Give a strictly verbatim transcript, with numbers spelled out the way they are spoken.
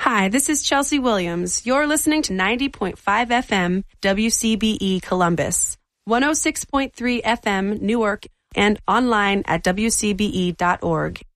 Hi, this is Chelsea Williams. You're listening to ninety point five F M W C B E Columbus, one oh six point three F M Newark, and online at W C B E dot org.